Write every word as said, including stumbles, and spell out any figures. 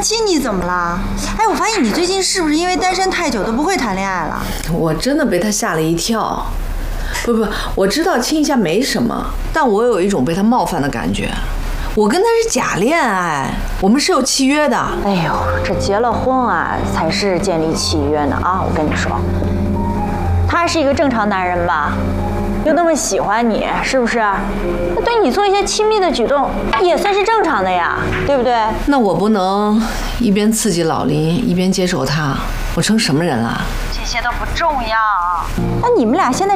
亲，你怎么了？哎，我发现你最近是不是因为单身太久都不会谈恋爱了？ 我真的被他吓了一跳。不不，我知道亲一下没什么，但我有一种被他冒犯的感觉。我跟他是假恋爱，我们是有契约的。 哎呦，这结了婚啊，才是建立契约呢啊！我跟你说，他是一个正常男人吧？又那么喜欢你，是不是？那对你做一些亲密的举动，也算是正常的呀，对不对？ 那我不能一边刺激老林，一边接受他，我成什么人了？ 这些都不重要。那你们俩现在